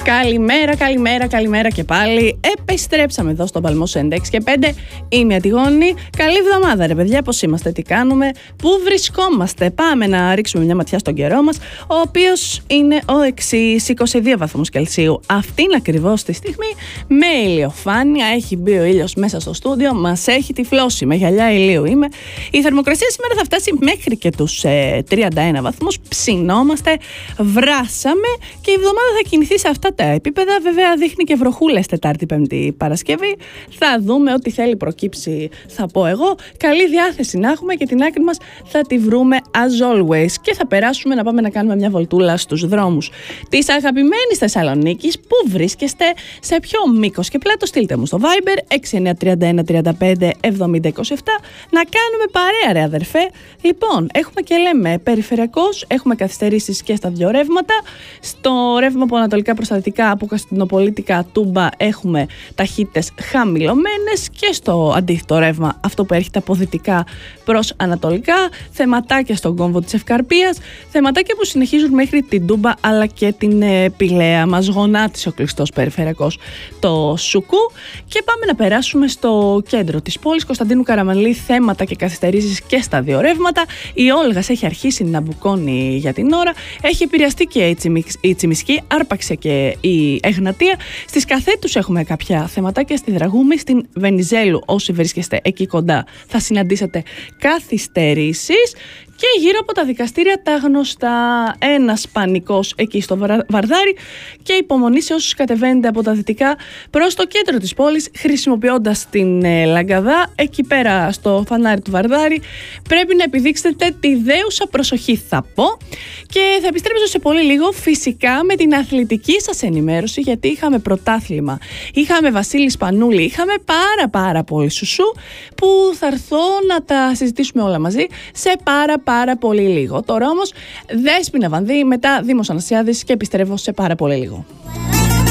Καλημέρα και πάλι. Επιστρέψαμε εδώ στο Παλμός 96 και 5. Είμαι η Αντιγόνη. Καλή εβδομάδα, ρε παιδιά. Πώς είμαστε, τι κάνουμε, πού βρισκόμαστε? Πάμε να ρίξουμε μια ματιά στον καιρό μας, ο οποίος είναι ο εξής: 22 βαθμούς Κελσίου. Αυτήν ακριβώς τη στιγμή, με ηλιοφάνεια. Έχει μπει ο ήλιος μέσα στο στούντιο, μας έχει τυφλώσει. Με γυαλιά ηλίου είμαι. Η θερμοκρασία σήμερα θα φτάσει μέχρι και τους 31 βαθμούς. Ψινόμαστε, βράσαμε και η εβδομάδα θα κινηθεί σε αυτά τα επίπεδα. Βέβαια δείχνει και βροχούλες Τετάρτη, Πέμπτη, Παρασκευή. Θα δούμε, ό,τι θέλει προκύψει θα πω εγώ. Καλή διάθεση να έχουμε και την άκρη μας θα τη βρούμε as always. Και θα περάσουμε να πάμε να κάνουμε μια βολτούλα στους δρόμους της αγαπημένης Θεσσαλονίκης. Πού βρίσκεστε, σε ποιο μήκος και πλάτος? Στείλτε μου στο Viber 6931357027 να κάνουμε παρέα, ρε αδερφέ. Λοιπόν, έχουμε και λέμε περιφερειακός, έχουμε καθυστερήσεις και στα δύο ρεύματα. Στο ρεύμα από ανατολικά προς δυτικά, από Καστινοπολίτικα Τούμπα, έχουμε ταχύτητες χαμηλωμένες, και στο αντίθετο ρεύμα, αυτό που έρχεται από δυτικά προς ανατολικά, θεματάκια στον κόμβο της Ευκαρπίας, θεματάκια που συνεχίζουν μέχρι την Τούμπα αλλά και την Πηλαία. Μας γονάτισε ο κλειστός περιφερειακός το Σουκού. Και πάμε να περάσουμε στο κέντρο της πόλης, Κωνσταντίνου Καραμανλή, θέματα και καθυστερήσεις και στα δύο ρεύματα. Η Όλγας έχει αρχίσει να μπουκώνει για την ώρα, έχει επηρεαστεί και η Τσιμισκή, άρπαξε και η Εγνατία. Στις Καθέτους έχουμε κάποια θεματάκια, στη Δραγούμη, στην Βενιζέλου. Όσοι βρίσκεστε εκεί κοντά θα συναντήσετε καθυστερήσεις. Και γύρω από τα δικαστήρια τα γνωστά, ένας πανικός εκεί στο Βαρδάρι και υπομονή σε όσους κατεβαίνετε από τα δυτικά προς το κέντρο της πόλης χρησιμοποιώντας την Λαγκαδά. Εκεί πέρα στο φανάρι του Βαρδάρι πρέπει να επιδείξετε τη δέουσα προσοχή, θα πω. Και θα επιστρέψω σε πολύ λίγο φυσικά με την αθλητική σας ενημέρωση, γιατί είχαμε πρωτάθλημα, είχαμε Βασίλη Σπανούλη, είχαμε πάρα πολύ σουσού που θα έρθω να τα συζητήσουμε όλα μαζί σε πάρα πολύ λίγο. Τώρα όμως Δέσποινα Βανδύ, μετά Δήμος Ανασιάδης και επιστρέφω σε πάρα πολύ λίγο.